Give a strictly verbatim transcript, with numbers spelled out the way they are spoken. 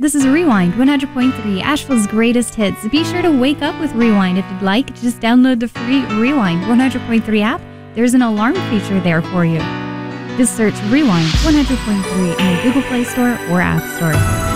This is Rewind one hundred point three, Asheville's greatest hits. Be sure to wake up with Rewind if you'd like. Just download the free Rewind one hundred point three app. There's an alarm feature there for you. Just search Rewind one hundred point three in the Google Play Store or App Store.